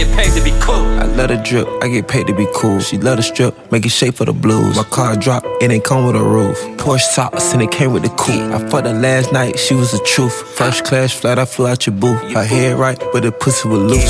get paid to be cool. I let her drip, I get paid to be cool. She let her strip, make it shape for the blues. My car drop, it ain't come with a roof. Porsche tops and it came with the coupe. I fucked her last night, she was the truth. First class flight, I flew out your booth. Her head right, but the pussy was loose.